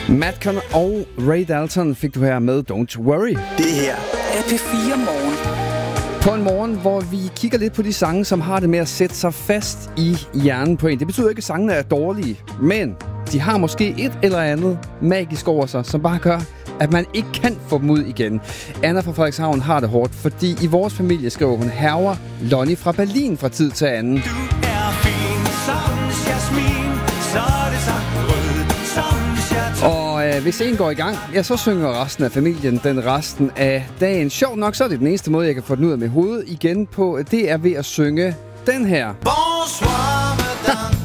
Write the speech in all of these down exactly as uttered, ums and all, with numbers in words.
Madcon og Ray Dalton fik du her med Don't Worry. Det her er P fire Morgen. På en morgen, hvor vi kigger lidt på de sange, som har det med at sætte sig fast i hjernen på en. Det betyder ikke, at sangene er dårlige, men de har måske et eller andet magisk over sig, som bare gør, at man ikke kan få dem ud igen. Anna fra Frederikshavn har det hårdt, fordi i vores familie, skriver hun, hærger Lonnie fra Berlin fra tid til anden. Du er fin som jasmin, så er det sagt rød som jasmin. Og øh, hvis en går i gang, ja, så synger resten af familien den resten af dagen. Sjovt nok, så er det den eneste måde, jeg kan få den ud af mit hoved igen på. Det er ved at synge den her. Bonsoir, madame.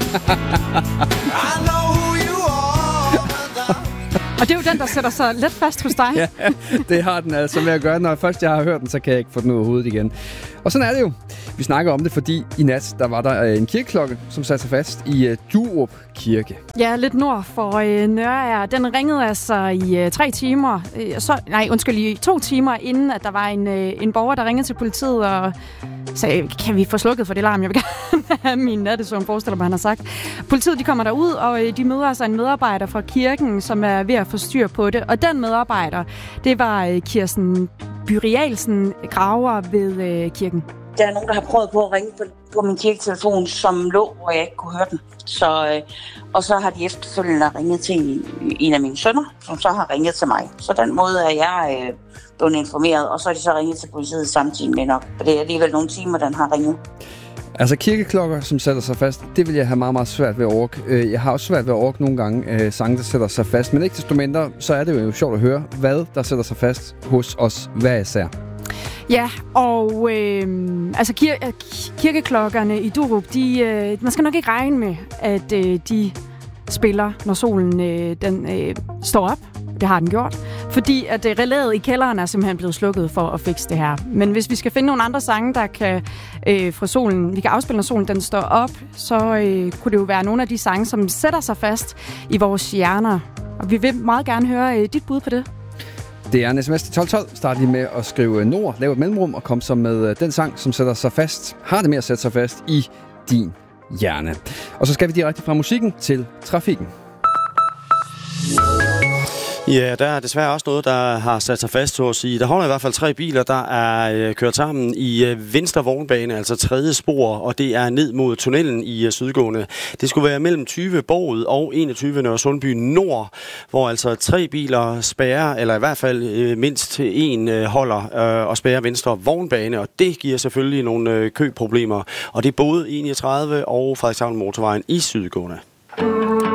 I know who you are, madame. Og det er jo den, der sætter sig let fast hos dig. Ja, det har den altså med at gøre. Når først jeg har hørt den, så kan jeg ikke få den ud af hovedet igen. Og sådan er det jo. Vi snakker om det, fordi i nat, der var der en kirkeklokke, som satte sig fast i uh, Durup Kirke. Ja, lidt nord for øh, Nørager. Den ringede altså i øh, tre timer, øh, så, nej, undskyld, i to timer, inden at der var en, øh, en borger, der ringede til politiet og sagde, kan vi få slukket for det larm? Jeg vil gerne have min nattesøvn, forestiller mig, han har sagt. Politiet, de kommer derud, og øh, de møder altså en medarbejder fra kirken, som er ved at få styr på det. Og den medarbejder, det var øh, Kirsten Byrialsen, graver ved øh, kirken. Der er nogen, der har prøvet på at ringe på, på min kirketelefon, som lå, hvor jeg ikke kunne høre den. Så, øh, og så har de efterfølgende ringet til en af mine sønner, som så har ringet til mig. Så den måde er jeg øh, blevet informeret, og så er de så ringet til politiet samtidig med nok. For det er alligevel nogle timer, den har ringet. Altså kirkeklokker, som sætter sig fast, det vil jeg have meget, meget svært ved at orke. Jeg har også svært ved at orke nogle gange sange, der sætter sig fast. Men ikke desto mindre, så er det jo sjovt at høre, hvad der sætter sig fast hos os hver især. Ja, og øh, altså kir- kirkeklokkerne i Durup, de, øh, man skal nok ikke regne med, at øh, de spiller, når solen øh, den, øh, står op. Det har den gjort. Fordi at øh, relæet i kælderen er simpelthen blevet slukket for at fikse det her. Men hvis vi skal finde nogle andre sange, der kan øh, fra solen, vi kan afspille, når solen den står op, så øh, kunne det jo være nogle af de sange, som sætter sig fast i vores hjerner. Og vi vil meget gerne høre øh, dit bud på det. Det er en sms til tolv tolv. Start lige med at skrive Nord, lave et mellemrum og kom så med den sang, som sætter sig fast, har det med at sætte sig fast i din hjerne. Og så skal vi direkte fra musikken til trafikken. Ja, der er desværre også noget, der har sat sig fast, så at sige. Der holder i hvert fald tre biler, der er øh, kørt sammen i øh, venstre vognbane, altså tredje spor, og det er ned mod tunnelen i øh, Sydgående. Det skulle være mellem tyve Borget og enogtyve Nørresundby Nord, hvor altså tre biler spærrer, eller i hvert fald øh, mindst en øh, holder øh, og spærrer venstre vognbane, og det giver selvfølgelig nogle øh, køproblemer. Og det er både enogtredive og Frederikshavn Motorvejen i Sydgående.